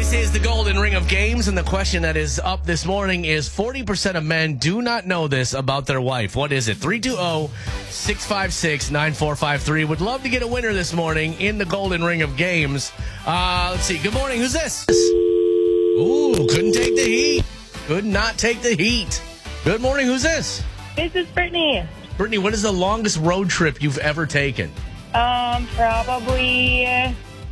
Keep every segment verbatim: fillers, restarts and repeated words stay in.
This is the Golden Ring of Games, and the question that is up this morning is forty percent of men do not know this about their wife. What is it? three two zero, six five six, nine four five three. Would love to get a winner this morning in the Golden Ring of Games. Uh, let's see. Good morning. Who's this? Ooh, couldn't take the heat. Could not take the heat. Good morning. Who's this? This is Brittany. Brittany, what is the longest road trip you've ever taken? Um, probably,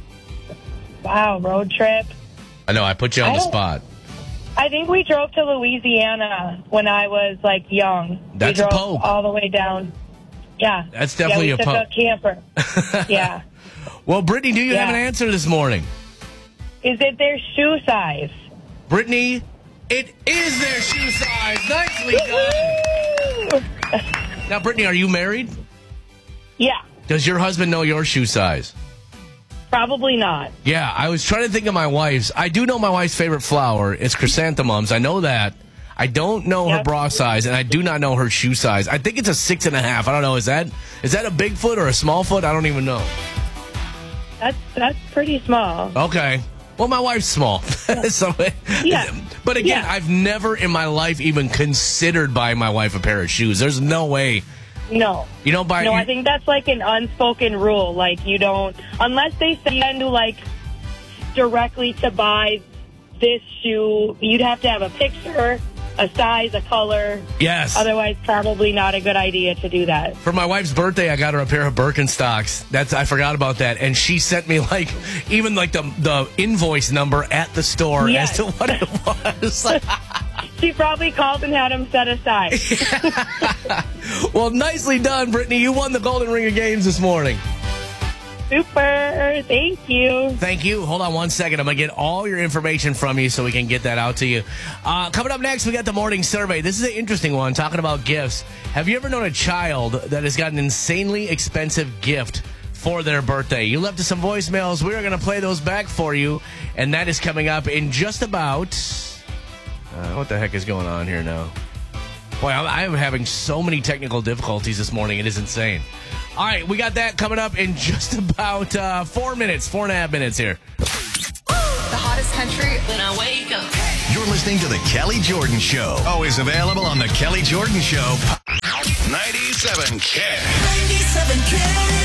wow, road trip. I know, I put you on I the don't- spot. I think we drove to Louisiana when I was, like, young. That's we a drove poke. all the way down. Yeah. That's definitely yeah, a we took poke. a camper. Yeah. Well, Brittany, do you Yeah. have an answer this morning? Is it their shoe size? Brittany, it is their shoe size. Nicely done. Now, Brittany, are you married? Yeah. Does your husband know your shoe size? Probably not. Yeah, I was trying to think of my wife's. I do know my wife's favorite flower. It's chrysanthemums. I know that. I don't know her Yep. bra size, and I do not know her shoe size. I think it's a six and a half. I don't know. Is that is that a big foot or a small foot? I don't even know. That's that's pretty small. Okay. Well, my wife's small. so, Yeah. But again, Yeah. I've never in my life even considered buying my wife a pair of shoes. There's no way. No. You don't buy. No, you- I think that's like an unspoken rule. Like, you don't, unless they send you, like, directly to buy this shoe, you'd have to have a picture, a size, a color. Yes. Otherwise, probably not a good idea to do that. For my wife's birthday, I got her a pair of Birkenstocks. That's I forgot about that, and she sent me like even like the the invoice number at the store Yes. as to what it was. Like, She probably called and had them set aside. well, nicely done, Brittany. You won the Golden Ring of Games this morning. Super. Thank you. Thank you. Hold on one second. I'm going to get all your information from you so we can get that out to you. Uh, coming up next, we got the morning survey. This is an interesting one, talking about gifts. Have you ever known a child that has got an insanely expensive gift for their birthday? You left us some voicemails. We are going to play those back for you, and that is coming up in just about... Uh, what the heck is going on here now? Boy, I'm, I'm having so many technical difficulties this morning. It is insane. All right, we got that coming up in just about uh, four minutes, four and a half minutes here. The hottest country when I wake up. You're listening to The Kelly Jordan Show. Always available on The Kelly Jordan Show. ninety-seven K. ninety-seven K.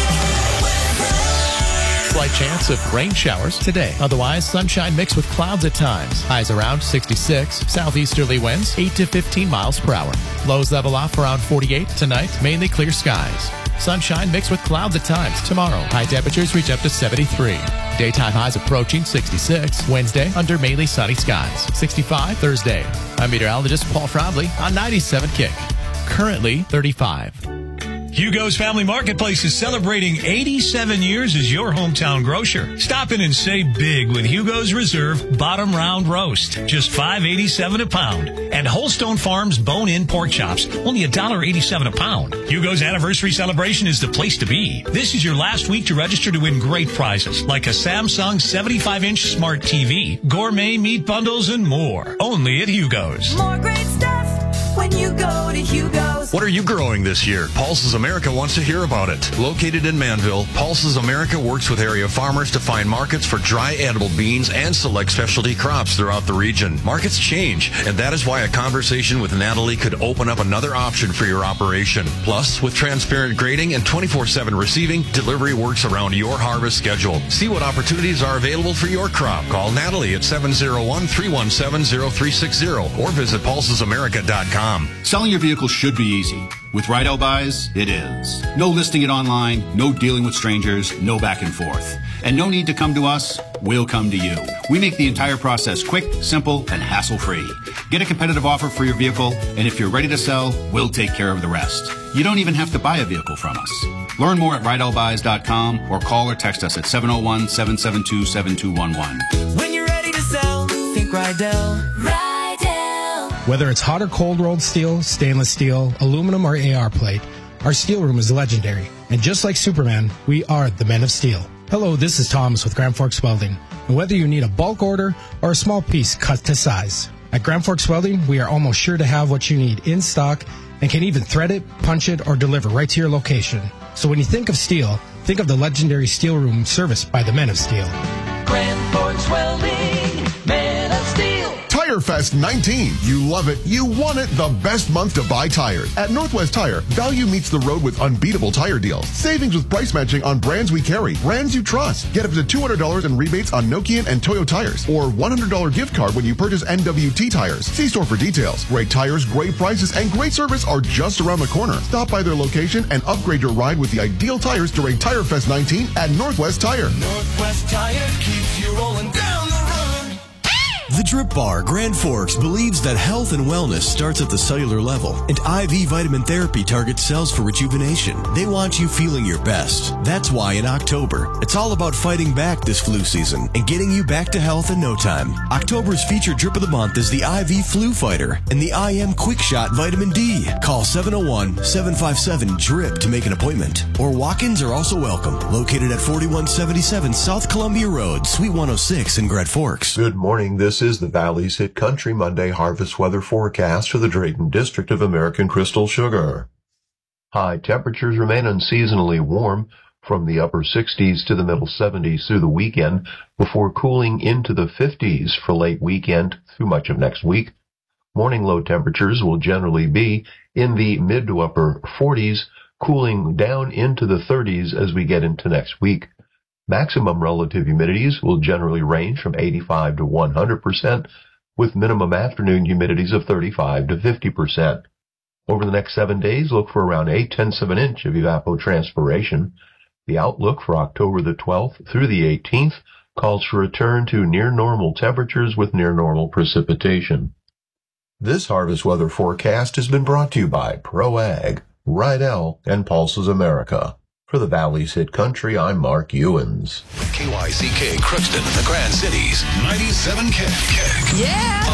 Slight chance of rain showers today. Otherwise, sunshine mixed with clouds at times. Highs around sixty-six. Southeasterly winds eight to fifteen miles per hour. Lows level off around forty-eight. Tonight, mainly clear skies. Sunshine mixed with clouds at times. Tomorrow, high temperatures reach up to seventy-three. Daytime highs approaching sixty-six. Wednesday, under mainly sunny skies. sixty-five Thursday. I'm meteorologist Paul Frobley on ninety-seven Kick. Currently thirty-five. Hugo's Family Marketplace is celebrating eighty-seven years as your hometown grocer. Stop in and save big with Hugo's Reserve Bottom Round Roast, just five eighty-seven a pound. And Holstone Farms Bone-In Pork Chops, only one dollar eighty-seven a pound. Hugo's anniversary celebration is the place to be. This is your last week to register to win great prizes, like a Samsung seventy-five inch smart T V, gourmet meat bundles, and more. Only at Hugo's. More great stuff when you go to Hugo's. What are you growing this year? Pulses America wants to hear about it. Located in Manville, Pulses America works with area farmers to find markets for dry edible beans and select specialty crops throughout the region. Markets change, and that is why a conversation with Natalie could open up another option for your operation. Plus, with transparent grading and twenty-four seven receiving, delivery works around your harvest schedule. See what opportunities are available for your crop. Call Natalie at seven oh one, three one seven, oh three six oh or visit pulses america dot com. Selling your vehicle should be easy. With Rydell Buys, it is. No listing it online, no dealing with strangers, no back and forth. And no need to come to us, we'll come to you. We make the entire process quick, simple, and hassle-free. Get a competitive offer for your vehicle, and if you're ready to sell, we'll take care of the rest. You don't even have to buy a vehicle from us. Learn more at rydell buys dot com or call or text us at seven oh one, seven seven two, seven two one one. When you're ready to sell, think Rydell. Rydell. Whether it's hot or cold rolled steel, stainless steel, aluminum, or A R plate, our steel room is legendary. And just like Superman, we are the men of steel. Hello, this is Thomas with Grand Forks Welding. And whether you need a bulk order or a small piece cut to size, at Grand Forks Welding, we are almost sure to have what you need in stock and can even thread it, punch it, or deliver right to your location. So when you think of steel, think of the legendary steel room serviced by the men of steel. Grand Forks Welding, TireFest nineteen. You love it. You want it. The best month to buy tires. At Northwest Tire, value meets the road with unbeatable tire deals. Savings with price matching on brands we carry, brands you trust. Get up to two hundred dollars in rebates on Nokian and Toyo tires, or one hundred dollars gift card when you purchase N W T tires. See store for details. Great tires, great prices, and great service are just around the corner. Stop by their location and upgrade your ride with the ideal tires during TireFest nineteen at Northwest Tire. Northwest Tire keeps you rolling down the road. The Drip Bar Grand Forks believes that health and wellness starts at the cellular level, and I V vitamin therapy targets cells for rejuvenation. They want you feeling your best. That's why in October, it's all about fighting back this flu season and getting you back to health in no time. October's featured drip of the month is the I V Flu Fighter and the I M Quick Shot Vitamin D. Call seven oh one, seven five seven, D R I P to make an appointment. Or walk-ins are also welcome. Located at forty-one seventy-seven South Columbia Road, Suite one oh six in Grand Forks. Good morning. This is the Valley's Hit Country Monday harvest weather forecast for the Drayton District of American Crystal Sugar. High temperatures remain unseasonably warm from the upper sixties to the middle seventies through the weekend before cooling into the fifties for late weekend through much of next week. Morning low temperatures will generally be in the mid to upper forties, cooling down into the thirties as we get into next week. Maximum relative humidities will generally range from eighty-five to one hundred percent, with minimum afternoon humidities of thirty-five to fifty percent. Over the next seven days, look for around eight tenths of an inch of evapotranspiration. The outlook for October the twelfth through the eighteenth calls for a return to near normal temperatures with near normal precipitation. This harvest weather forecast has been brought to you by ProAg, Rydell, and Pulses America. For the Valley's Hit Country, I'm Mark Ewens. K Y C K Crookston, the Grand Cities, ninety-seven K. Yeah!